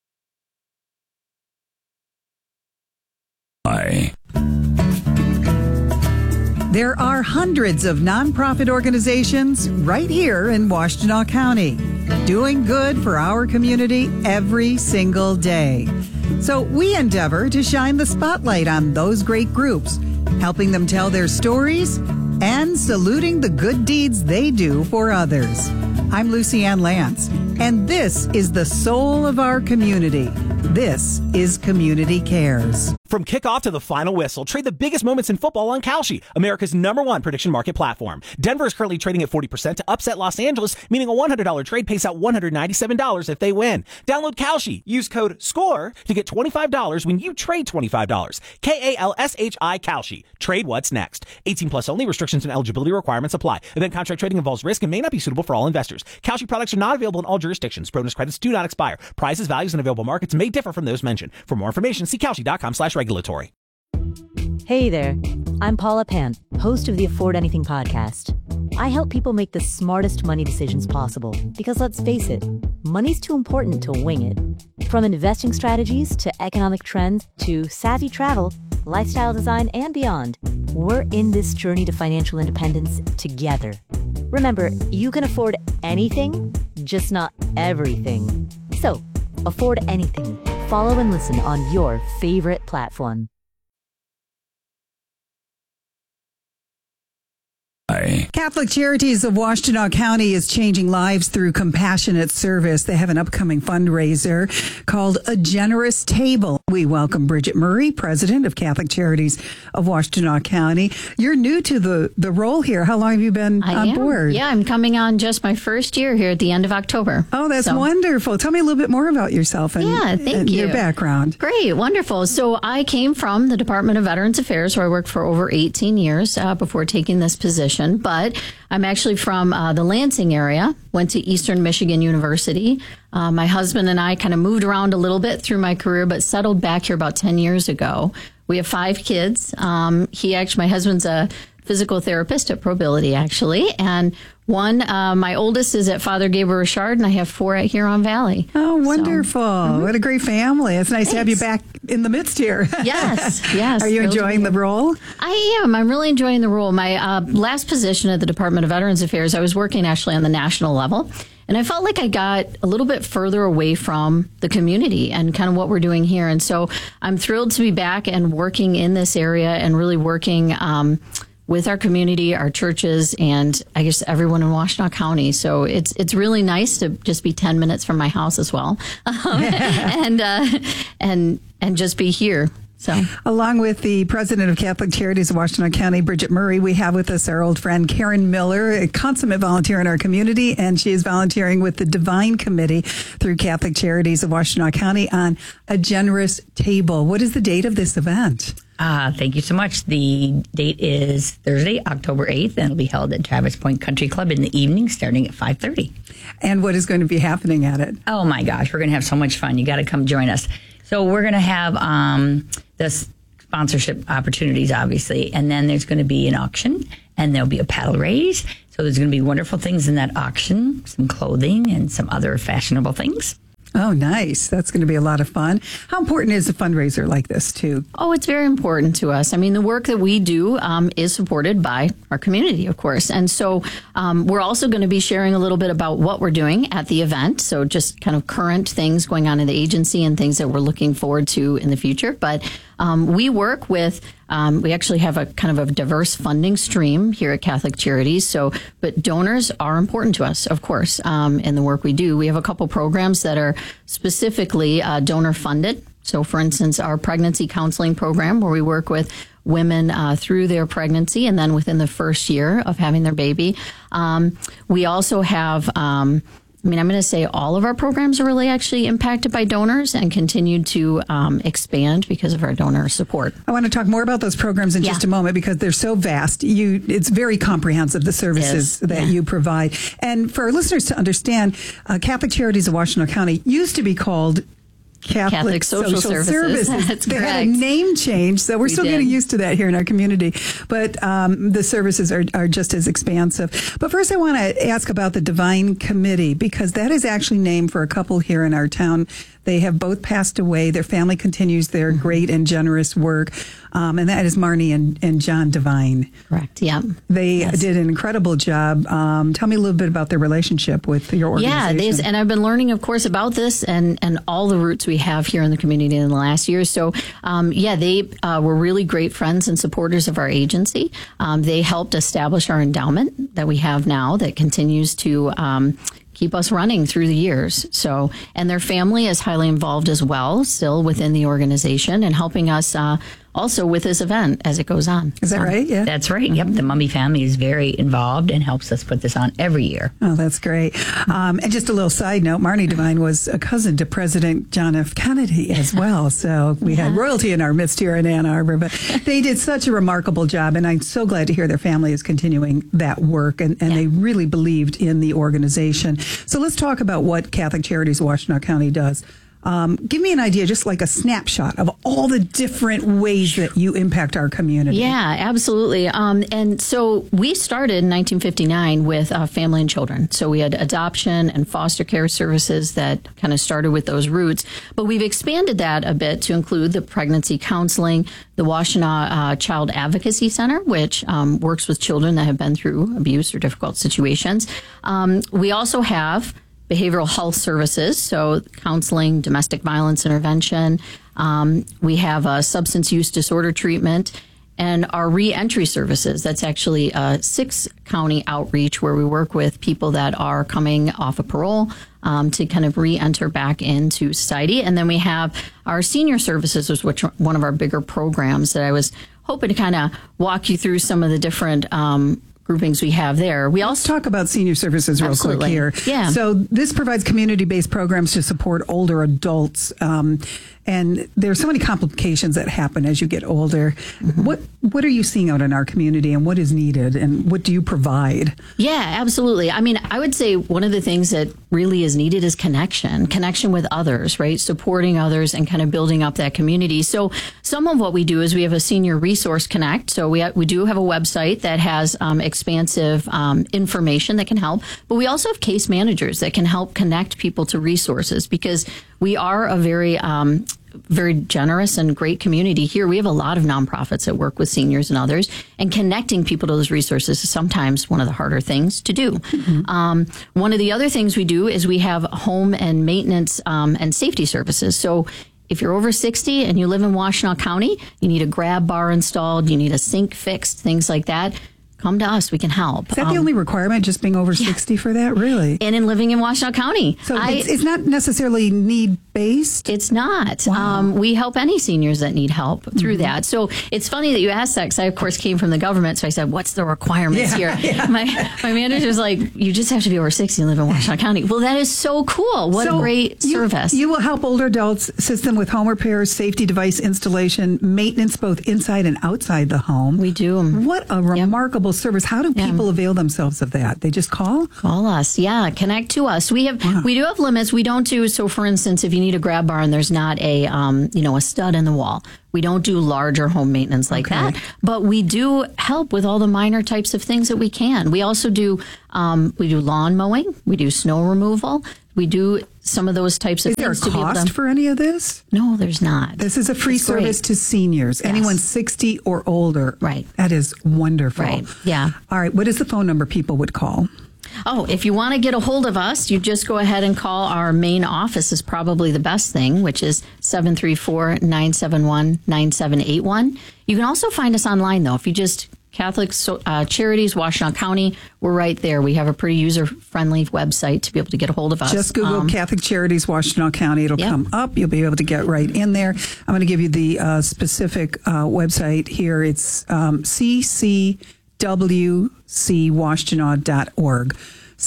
There are hundreds of nonprofit organizations right here in Washtenaw County doing good for our community every single day. So we endeavor to shine the spotlight on those great groups, helping them tell their stories and saluting the good deeds they do for others. I'm Lucianne Lance, and this is the soul of our community. This is Community Cares. From kickoff to the final whistle, trade the biggest moments in football on Kalshi, America's #1 prediction market platform. Denver is currently trading at 40% to upset Los Angeles, meaning a $100 trade pays out $197 if they win. Download Kalshi. Use code SCORE to get $25 when you trade $25. KALSHI Kalshi. Trade what's next. 18 plus only. Restrictions and eligibility requirements apply. Event contract trading involves risk and may not be suitable for all investors. Kalshi products are not available in all jurisdictions. Bonus credits do not expire. Prices, values, and available markets may differ from those mentioned. For more information, see Kalshi.com/regulatory. Hey there, I'm Paula Pant, host of the Afford Anything podcast. I help people make the smartest money decisions possible because let's face it, money's too important to wing it. From investing strategies to economic trends to savvy travel, lifestyle design, and beyond, we're in this journey to financial independence together. Remember, you can afford anything, just not everything. So, afford anything. Follow and listen on your favorite platform. Catholic Charities of Washtenaw County is changing lives through compassionate service. They have an upcoming fundraiser called A Generous Table. We welcome Bridget Murray, president of Catholic Charities of Washtenaw County. You're new to the role here. How long have you been on board? Yeah, I'm coming on just my first year here at the end of October. Oh, that's wonderful. Tell me a little bit more about yourself and your background. Great, wonderful. So I came from the Department of Veterans Affairs, where I worked for over 18 years before taking this position. But I'm actually from the Lansing area, went to Eastern Michigan University. My husband and I kind of moved around a little bit through my career, but settled back here about 10 years ago. We have 5 kids. My husband's a physical therapist at Probility, actually. And my oldest is at Father Gabriel Richard, and I have 4 at Huron Valley. Oh, wonderful. What a great family. It's nice to have you back in the midst here. Yes. Are you enjoying the role? I am. I'm really enjoying the role. My last position at the Department of Veterans Affairs, I was working actually on the national level. And I felt like I got a little bit further away from the community and kind of what we're doing here. And so I'm thrilled to be back and working in this area and really working with our community, our churches, and I guess everyone in Washtenaw County. So it's really nice to just be 10 minutes from my house as well, and just be here. So, along with the president of Catholic Charities of Washtenaw County, Bridget Murray, we have with us our old friend Karen Miller, a consummate volunteer in our community, and she is volunteering with the Divine Committee through Catholic Charities of Washtenaw County on A Generous Table. What is the date of this event? Thank you so much. The date is Thursday, October 8th, and it'll be held at Travis Point Country Club in the evening starting at 5:30. And what is going to be happening at it? Oh, my gosh. We're going to have so much fun. You got to come join us. So we're going to have the sponsorship opportunities, obviously, and then there's going to be an auction, and there'll be a paddle race. So there's going to be wonderful things in that auction, some clothing and some other fashionable things. Oh, nice. That's going to be a lot of fun. How important is a fundraiser like this, too? Oh, it's very important to us. I mean, the work that we do is supported by our community, of course. And so we're also going to be sharing a little bit about what we're doing at the event. So just kind of current things going on in the agency and things that we're looking forward to in the future. But we work with, we actually have a kind of a diverse funding stream here at Catholic Charities. So, but donors are important to us, of course, in the work we do. We have a couple programs that are specifically donor funded. So, for instance, our pregnancy counseling program, where we work with women through their pregnancy and then within the first year of having their baby. We also have, I'm going to say all of our programs are really actually impacted by donors and continue to expand because of our donor support. I want to talk more about those programs in just a moment because they're so vast. It's very comprehensive, the services that you provide. And for our listeners to understand, Catholic Charities of Washtenaw County used to be called Catholic Social Services. That's they correct. had a name change, so we're still getting used to that here in our community. But the services are just as expansive. But first, I want to ask about the Divine Committee, because that is actually named for a couple here in our town. They have both passed away. Their family continues their great and generous work. And that is Marnie and John Divine. Correct. Yeah. They did an incredible job. Tell me a little bit about their relationship with your organization. Yeah, and I've been learning, of course, about this and all the roots we have here in the community in the last year. So, they were really great friends and supporters of our agency. They helped establish our endowment that we have now that continues to keep us running through the years. So, and their family is highly involved as well, still within the organization and helping us also with this event as it goes on. Is that right? Yeah. That's right. Yep. The Mummy family is very involved and helps us put this on every year. Oh, that's great. And just a little side note, Marnie Divine was a cousin to President John F. Kennedy as well. So we had royalty in our midst here in Ann Arbor, but they did such a remarkable job. And I'm so glad to hear their family is continuing that work. And they really believed in the organization. So let's talk about what Catholic Charities of Washtenaw County does. Give me an idea, just like a snapshot of all the different ways that you impact our community. Yeah, absolutely. And so we started in 1959 with family and children. So we had adoption and foster care services that kind of started with those roots. But we've expanded that a bit to include the pregnancy counseling, the Washtenaw Child Advocacy Center, which works with children that have been through abuse or difficult situations. We also have behavioral health services, so counseling, domestic violence intervention. We have substance use disorder treatment and our reentry services. That's actually a 6-county outreach where we work with people that are coming off of parole to kind of re-enter back into society. And then we have our senior services, which are one of our bigger programs that I was hoping to kind of walk you through some of the different groupings we have there. Let's talk about senior services real quick here. Yeah. So this provides community-based programs to support older adults. And there's so many complications that happen as you get older. Mm-hmm. What are you seeing out in our community and what is needed and what do you provide? Yeah, absolutely. I mean, I would say one of the things that really is needed is connection with others, right? Supporting others and kind of building up that community. So some of what we do is we have a Senior Resource Connect. So we do have a website that has expansive information that can help, but we also have case managers that can help connect people to resources because we are a very generous and great community here. We have a lot of nonprofits that work with seniors and others, and connecting people to those resources is sometimes one of the harder things to do. Mm-hmm. One of the other things we do is we have home and maintenance and safety services. So if you're over 60 and you live in Washtenaw County, you need a grab bar installed, you need a sink fixed, things like that, come to us. We can help. Is that the only requirement, just being over 60 for that? Really? And in living in Washtenaw County. So it's not necessarily need-based? It's not. Wow. We help any seniors that need help through that. So it's funny that you asked that, because I, of course, came from the government. So I said, what's the requirements here? Yeah. My manager's like, you just have to be over 60 and live in Washtenaw County. Well, that is so cool. What a great service. You will help older adults, assist them with home repairs, safety device installation, maintenance both inside and outside the home. We do. What a remarkable service. How do people avail themselves of that? They just call? Call us. Yeah. Connect to us. We do have limits. We don't do, so for instance, if you need a grab bar and there's not a stud in the wall, we don't do larger home maintenance like that, but we do help with all the minor types of things that we can. We also do, we do lawn mowing. We do snow removal. We do some of those types of things. Is there a cost for any of this? No, there's not. This is a free service to seniors, anyone 60 or older. Right. That is wonderful. Right. Yeah. All right. What is the phone number people would call? Oh, if you want to get a hold of us, you just go ahead and call our main office is probably the best thing, which is 734-971-9781. You can also find us online, though. If you just Catholic Charities, Washtenaw County, we're right there. We have a pretty user-friendly website to be able to get a hold of us. Just Google Catholic Charities, Washtenaw County. It'll come up. You'll be able to get right in there. I'm going to give you the specific website here. It's ccwcwashtenaw.org.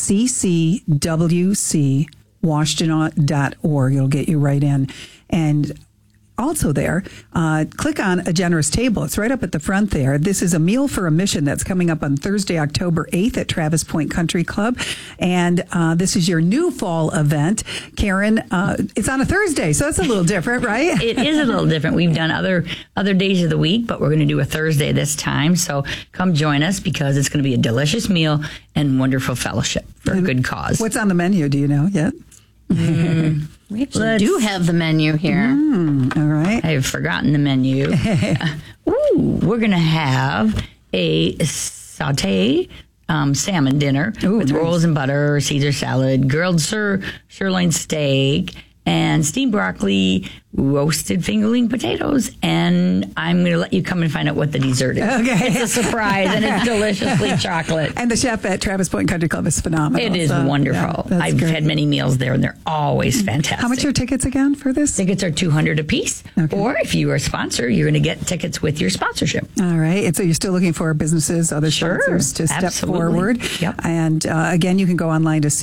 ccwcwashtenaw.org. It'll get you right in. And also there, click on A Generous Table. It's right up at the front there. This is a meal for a mission that's coming up on Thursday, October 8th at Travis Point Country Club. And this is your new fall event. Karen, it's on a Thursday, so that's a little different, right? It is a little different. We've done other days of the week, but we're going to do a Thursday this time. So come join us, because it's going to be a delicious meal and wonderful fellowship for a good cause. What's on the menu? Do you know yet? We actually do have the menu here. All right. I've forgotten the menu. We're going to have a saute salmon dinner with rolls and butter, Caesar salad, grilled sirloin steak, and steamed broccoli, roasted fingerling potatoes, and I'm going to let you come and find out what the dessert is. Okay. It's a surprise, and it's deliciously chocolate. And the chef at Travis Point Country Club is phenomenal. It is wonderful. Yeah, I've had many meals there, and they're always fantastic. How much are tickets again for this? Tickets are $200 a piece, or if you are a sponsor, you're going to get tickets with your sponsorship. All right. And so you're still looking for businesses, other sponsors to step forward. Yep. And again, you can go online to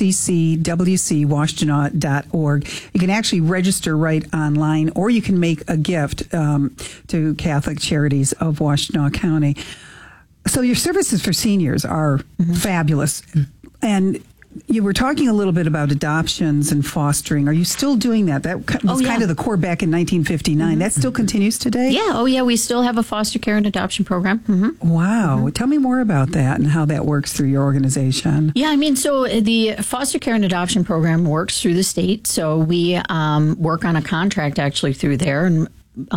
ccwcwashtenaw.org. You can actually register right online, or you can make a gift to Catholic Charities of Washtenaw County. So your services for seniors are fabulous. And you were talking a little bit about adoptions and fostering. Are you still doing that? That was kind of the core back in 1959. That still continues today? Yeah. Oh, yeah. We still have a foster care and adoption program. Wow. Tell me more about that and how that works through your organization. Yeah, I mean, so the foster care and adoption program works through the state. So we work on a contract actually through there, and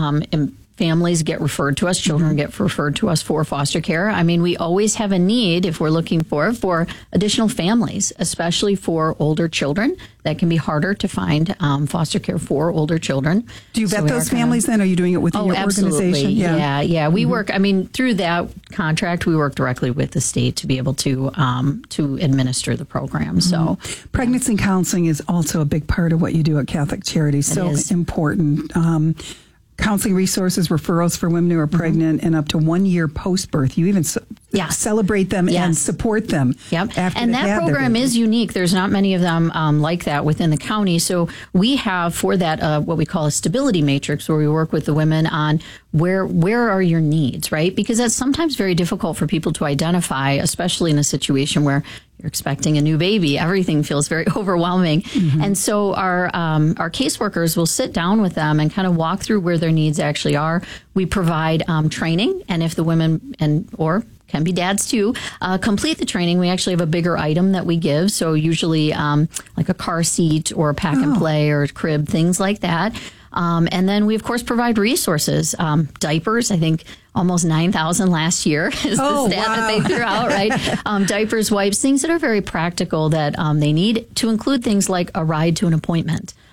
families get referred to us, children get referred to us for foster care. I mean, we always have a need, if we're looking for additional families, especially for older children. That can be harder to find foster care for older children. Do you vet those families then? Are you doing it within your organization? Yeah. We work, I mean, through that contract, we work directly with the state to be able to administer the program. So pregnancy counseling is also a big part of what you do at Catholic Charities. So important. Counseling resources, referrals for women who are pregnant, and up to 1 year post-birth. You even celebrate them and support them. Yep. And that program is unique. There's not many of them like that within the county. So we have for that what we call a stability matrix, where we work with the women on where are your needs, right? Because that's sometimes very difficult for people to identify, especially in a situation where you're expecting a new baby. Everything feels very overwhelming. And so our caseworkers will sit down with them and kind of walk through where their needs actually are. We provide training, and if the women or can be dads too, complete the training, we actually have a bigger item that we give. So usually like a car seat or a pack and play or a crib, things like that. And then we, of course, provide resources, diapers. I think almost 9,000 last year is the stat that they threw out, right? Diapers, wipes, things that are very practical that they need, to include things like a ride to an appointment.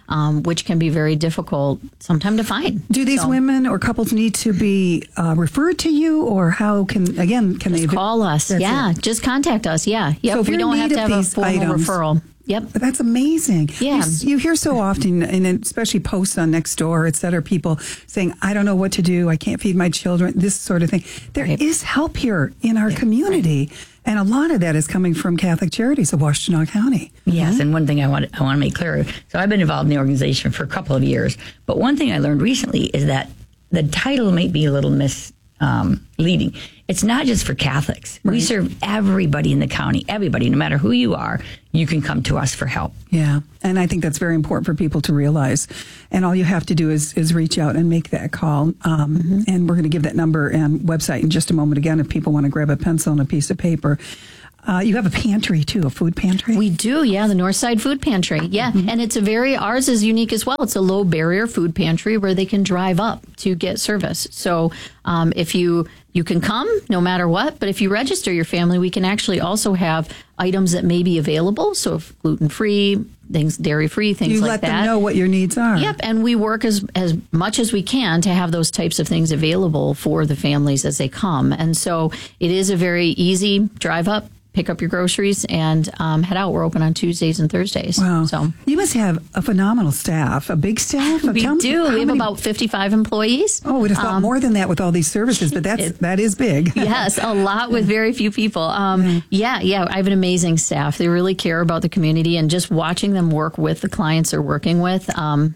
which can be very difficult sometimes to find. Do these women or couples need to be referred to you, or how can they call us? Just contact us. Yeah. So if we don't have to have a formal referral. Yep. That's amazing. Yeah. You hear so often, and especially posts on Nextdoor, et cetera, people saying, I don't know what to do. I can't feed my children, this sort of thing. There is help here in our community. Right. And a lot of that is coming from Catholic Charities of Washtenaw County. Yes, and one thing I want to make clear. So I've been involved in the organization for a couple of years. But one thing I learned recently is that the title might be a little misleading. It's not just for Catholics. Right. We serve everybody in the county. Everybody, no matter who you are, you can come to us for help. Yeah, and I think that's very important for people to realize. And all you have to do is reach out and make that call. And we're going to give that number and website in just a moment again if people want to grab a pencil and a piece of paper. You have a pantry, too, a food pantry? We do, yeah, the Northside Food Pantry. Yeah, and ours is unique as well. It's a low barrier food pantry where they can drive up to get service. So if you can come no matter what, but if you register your family, we can actually also have items that may be available. So if gluten-free, things, dairy-free, things like that. You let them know what your needs are. Yep, and we work as much as we can to have those types of things available for the families as they come. And so it is a very easy drive up, pick up your groceries, and head out. We're open on Tuesdays and Thursdays. Wow. So you must have a phenomenal staff, a big staff. We do. We have about 55 employees. Oh, we'd have thought more than that with all these services, but that is big. Yes, a lot with very few people. Yeah. I have an amazing staff. They really care about the community, and just watching them work with the clients they're working with,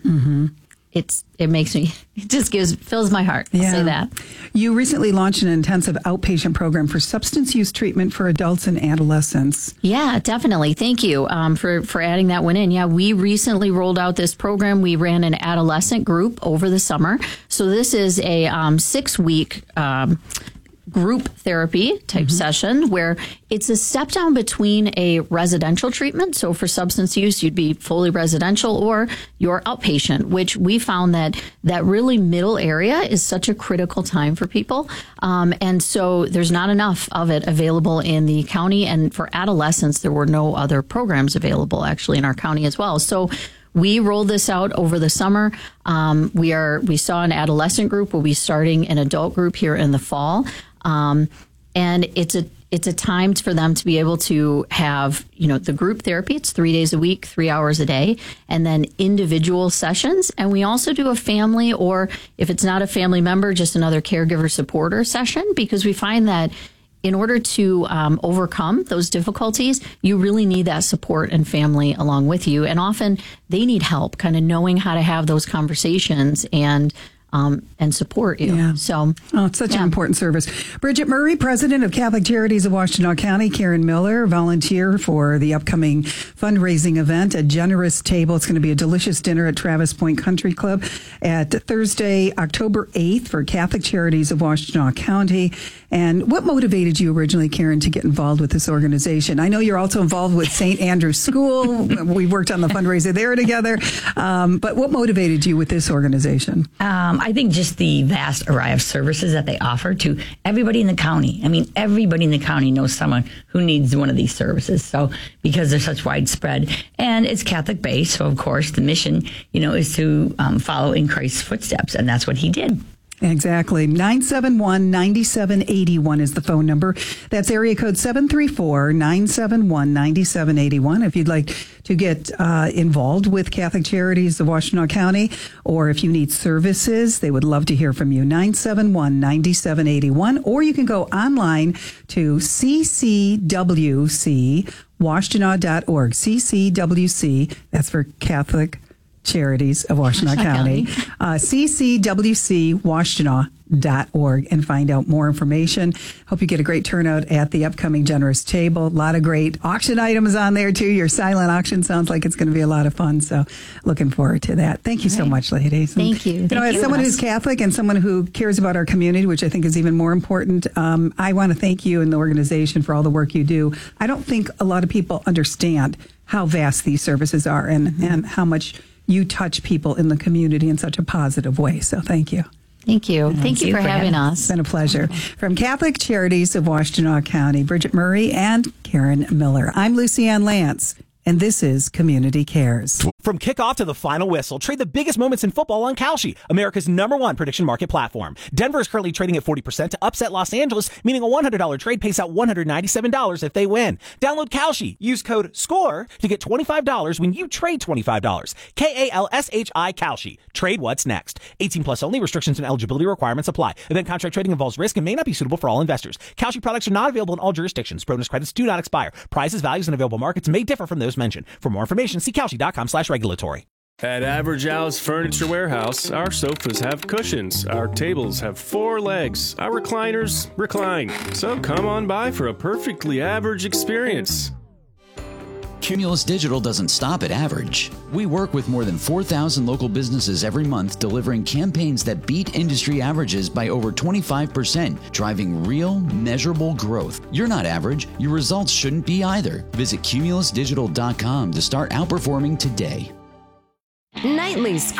it fills my heart. I'll say that. You recently launched an intensive outpatient program for substance use treatment for adults and adolescents. Yeah, definitely. Thank you for adding that one in. Yeah, we recently rolled out this program. We ran an adolescent group over the summer. So this is a 6-week group therapy type session where it's a step down between a residential treatment. So for substance use, you'd be fully residential, or you're outpatient, which we found that really middle area is such a critical time for people. And so there's not enough of it available in the county. And for adolescents, there were no other programs available actually in our county as well. So we rolled this out over the summer. We saw an adolescent group. We'll be starting an adult group here in the fall. And it's a time for them to be able to have, the group therapy. It's 3 days a week, 3 hours a day, and then individual sessions. And we also do a family, or if it's not a family member, just another caregiver supporter session, because we find that in order to overcome those difficulties, you really need that support and family along with you. And often they need help kind of knowing how to have those conversations and support you. Yeah. So, it's such an important service. Bridget Murray, president of Catholic Charities of Washtenaw County. Karen Miller, volunteer for the upcoming fundraising event, A Generous Table. It's going to be a delicious dinner at Travis Point Country Club at Thursday, October 8th for Catholic Charities of Washtenaw County. And what motivated you originally, Karen, to get involved with this organization? I know you're also involved with St. Andrew's School. We worked on the fundraiser there together. But what motivated you with this organization? I think just the vast array of services that they offer to everybody in the county. I mean, everybody in the county knows someone who needs one of these services. So because they're such widespread, and it's Catholic based. So of course the mission, is to follow in Christ's footsteps. And that's what he did. Exactly. 971-9781 is the phone number. That's area code 734-971-9781. If you'd like to get involved with Catholic Charities of Washtenaw County, or if you need services, they would love to hear from you. 971-9781. Or you can go online to ccwcwashtenaw.org. CCWC, that's for Catholic Charities of Washtenaw County, ccwcwashtenaw.org, and find out more information. Hope you get a great turnout at the upcoming Generous Table. A lot of great auction items on there, too. Your silent auction sounds like it's going to be a lot of fun. So looking forward to that. Thank you so much, ladies. Thank you. As someone who's Catholic and someone who cares about our community, which I think is even more important, I want to thank you and the organization for all the work you do. I don't think a lot of people understand how vast these services are and how much you touch people in the community in such a positive way. So thank you. Thank you. Thank you for having us. It's been a pleasure. From Catholic Charities of Washtenaw County, Bridget Murray and Karen Miller. I'm Lucy Ann Lance, And this is Community Cares. From kickoff to the final whistle, trade the biggest moments in football on Kalshi, America's #1 prediction market platform. Denver is currently trading at 40% to upset Los Angeles, meaning a $100 trade pays out $197 if they win. Download Kalshi. Use code SCORE to get $25 when you trade $25. KALSHI Kalshi. Trade what's next. 18 plus only. Restrictions and eligibility requirements apply. Event contract trading involves risk and may not be suitable for all investors. Kalshi products are not available in all jurisdictions. Bonus credits do not expire. Prizes, values, and available markets may differ from those mentioned. For more information, see Kalshi.com/regulatory. At Average Al's Furniture Warehouse, our sofas have cushions, our tables have 4 legs, our recliners recline. So come on by for a perfectly average experience. Cumulus Digital doesn't stop at average. We work with more than 4,000 local businesses every month, delivering campaigns that beat industry averages by over 25%, driving real, measurable growth. You're not average. Your results shouldn't be either. Visit cumulusdigital.com to start outperforming today. Nightly